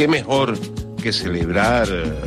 qué mejor que celebrar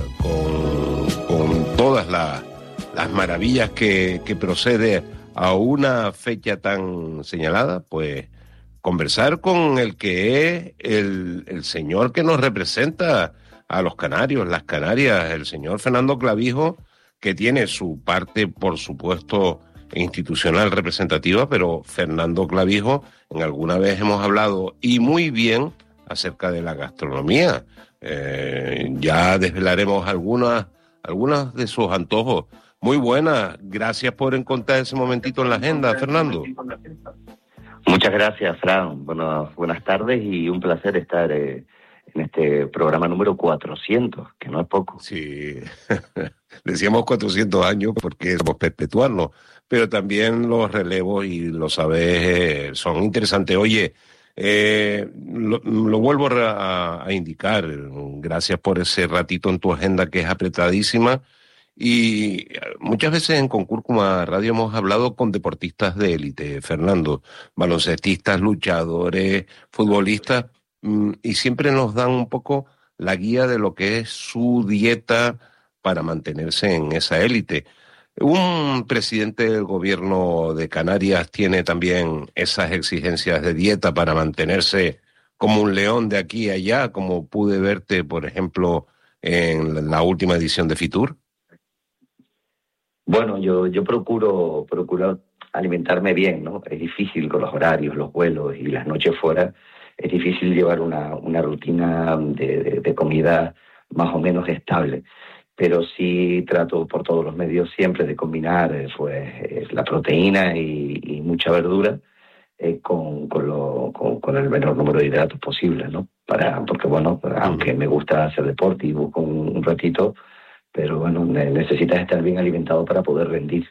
con todas las maravillas que procede a una fecha tan señalada, pues conversar con el que es el señor que nos representa a los canarios, las Canarias, el señor Fernando Clavijo, que tiene su parte, por supuesto, institucional representativa, pero Fernando Clavijo, en alguna vez hemos hablado, y muy bien, acerca de la gastronomía. Ya desvelaremos algunas de sus antojos. Muy buenas, gracias por encontrar ese momentito en la agenda, Fernando. Muchas gracias, Fran. Buenas tardes y un placer estar en este programa número 400, que no es poco. Sí, decíamos 400 años porque somos perpetuarnos, pero también los relevos, y lo sabes, son interesantes. Oye, lo vuelvo a indicar, gracias por ese ratito en tu agenda que es apretadísima. Y muchas veces en Concúrcuma Radio hemos hablado con deportistas de élite, Fernando, baloncestistas, luchadores, futbolistas, y siempre nos dan un poco la guía de lo que es su dieta para mantenerse en esa élite. ¿Un presidente del gobierno de Canarias tiene también esas exigencias de dieta para mantenerse como un león de aquí a allá, como pude verte, por ejemplo, en la última edición de Fitur? Bueno, yo procuro alimentarme bien, ¿no? Es difícil con los horarios, los vuelos y las noches fuera, es difícil llevar una rutina de comida más o menos estable. Pero sí trato por todos los medios siempre de combinar la proteína y mucha verdura con el menor número de hidratos posible, ¿no? Porque bueno, aunque me gusta hacer deporte y busco un ratito, pero bueno, necesitas estar bien alimentado para poder rendir.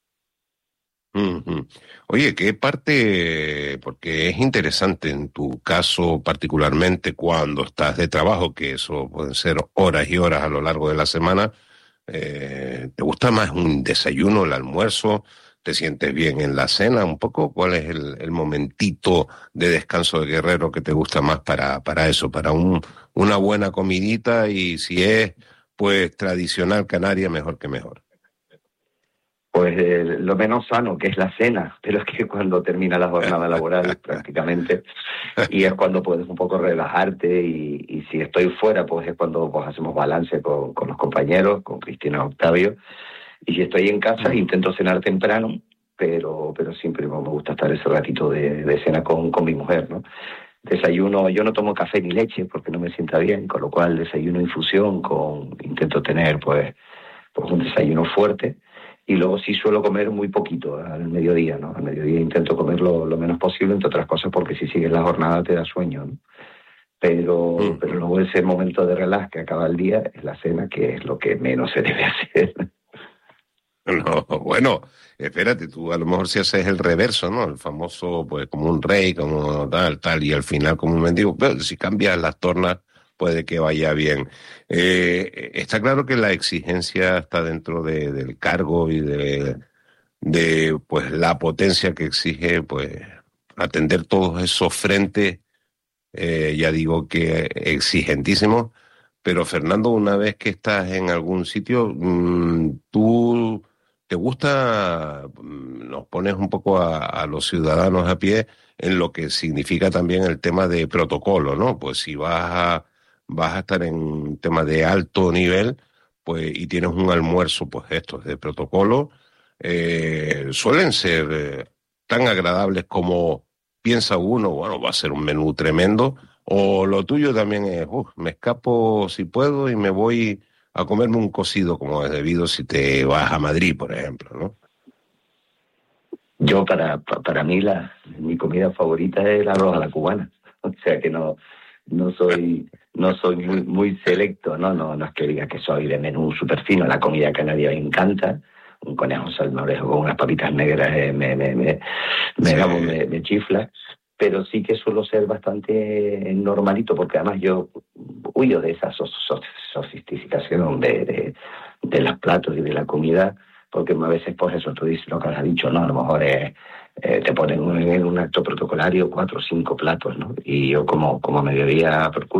Uh-huh. Oye, ¿qué parte? Porque es interesante en tu caso particularmente cuando estás de trabajo, que eso pueden ser horas y horas a lo largo de la semana. ¿Te gusta más un desayuno, el almuerzo? ¿Te sientes bien en la cena un poco? ¿Cuál es el momentito de descanso de guerrero que te gusta más para eso? Para una buena comidita, y si es pues tradicional canaria, mejor que mejor. Pues lo menos sano, que es la cena, pero es que cuando termina la jornada laboral prácticamente, y es cuando puedes un poco relajarte, y si estoy fuera, pues es cuando pues hacemos balance con los compañeros, con Cristina Octavio, y si estoy en casa intento cenar temprano, pero siempre me gusta estar ese ratito de cena con mi mujer, ¿no? Desayuno, yo no tomo café ni leche porque no me sienta bien, con lo cual desayuno infusión, intento tener pues un desayuno fuerte, y luego sí suelo comer muy poquito al mediodía, ¿no? Al mediodía intento comer lo menos posible, entre otras cosas porque si sigues la jornada te da sueño, ¿no? Pero luego ese momento de relax que acaba el día es la cena, que es lo que menos se debe hacer. No, bueno, espérate, tú a lo mejor si haces el reverso, ¿no? El famoso, pues como un rey, como tal, y al final como un mendigo. Pero si cambias las tornas, puede que vaya bien. Está claro que la exigencia está dentro del cargo y de pues la potencia que exige, pues atender todos esos frentes, ya digo que exigentísimos. Pero Fernando, una vez que estás en algún sitio, tú te gusta, nos pones un poco a los ciudadanos a pie en lo que significa también el tema de protocolo, ¿no? Pues si vas a estar en un tema de alto nivel, pues, y tienes un almuerzo, pues estos de protocolo, suelen ser tan agradables como piensa uno. Bueno, va a ser un menú tremendo. O lo tuyo también es, me escapo si puedo y me voy a comerme un cocido como es debido si te vas a Madrid, por ejemplo, ¿no? Yo, para mí, mi comida favorita es el arroz a la cubana. O sea que no soy muy selecto, no es que diga que soy de menú súper fino. La comida canaria me encanta. Un conejo salmorejo con unas papitas negras me chifla. Pero sí que suelo ser bastante normalito, porque además yo huyo de esa sofisticación de los platos y de la comida, porque a veces, pues eso, tú dices lo que has dicho, ¿no? A lo mejor te ponen en un acto protocolario 4 o 5 platos, ¿no? Y yo como a mediodía procuro